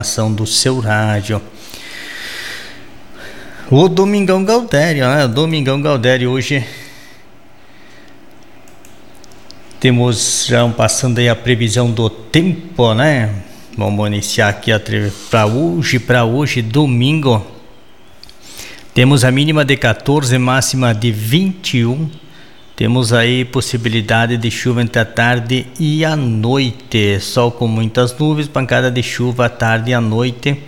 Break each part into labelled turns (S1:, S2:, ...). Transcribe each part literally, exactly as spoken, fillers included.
S1: ação do seu rádio. O Domingão Galdério, né? O Domingão Galdério hoje temos já passando aí a previsão do tempo, né? Vamos iniciar aqui para hoje, para hoje, domingo. Temos a mínima de quatorze, máxima de vinte e um. Temos aí possibilidade de chuva entre a tarde e a noite. Sol com muitas nuvens, pancada de chuva à tarde e à noite.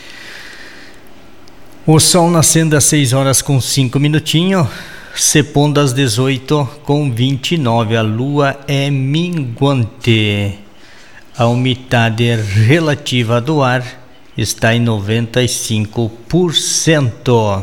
S1: O sol nascendo às seis horas com cinco minutinhos, se pondo às dezoito com vinte e nove. A lua é minguante. A umidade relativa do ar está em noventa e cinco por cento.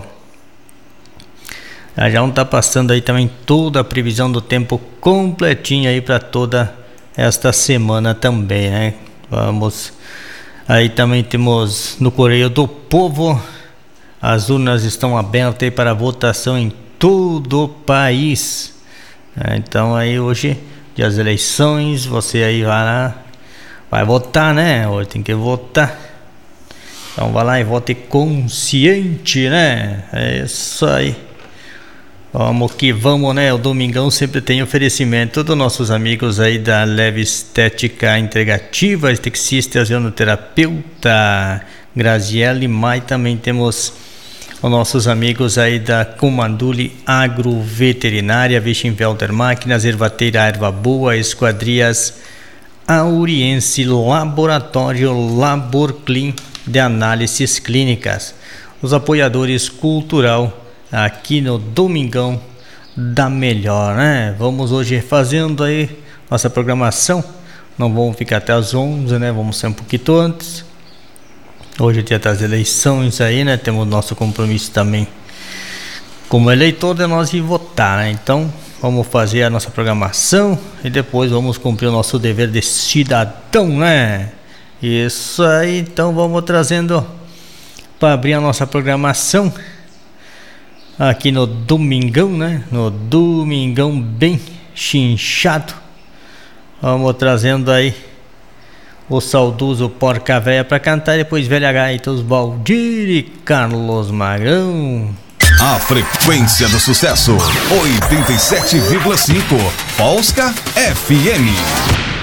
S1: Já não está passando aí também toda a previsão do tempo completinha aí para toda esta semana também, né? Vamos, aí também temos no Correio do Povo, as urnas estão abertas aí para votação em todo o país. Então aí hoje, dia das eleições, você aí vai lá, vai votar, né? Hoje tem que votar. Então vai lá e vote consciente, né? É isso aí. Vamos que vamos, né? O Domingão sempre tem oferecimento dos nossos amigos aí da Leve Estética Integrativa, esteticista e ozonoterapeuta Graziele Mai. Também temos os nossos amigos aí da Comanduli Agroveterinária, Vichenvelder Máquinas, Ervateira Erva Boa, Esquadrias Auriense, Laboratório Laborclin de Análises Clínicas. Os apoiadores cultural aqui no Domingão da Melhor, né? Vamos hoje fazendo aí nossa programação. Não vamos ficar até as onze, né? Vamos ser um pouquinho antes. Hoje é dia das eleições aí, né? Temos nosso compromisso também como eleitor de nós ir votar, né? Então vamos fazer a nossa programação e depois vamos cumprir o nosso dever de cidadão, né? Isso aí, então vamos trazendo para abrir a nossa programação aqui no Domingão, né? No Domingão bem chinchado. Vamos trazendo aí o saudoso Porca Véia para cantar, depois Velha Gaita, os Valdir e Carlos Magrão.
S2: A frequência do sucesso, oitenta e sete vírgula cinco, Polska F M.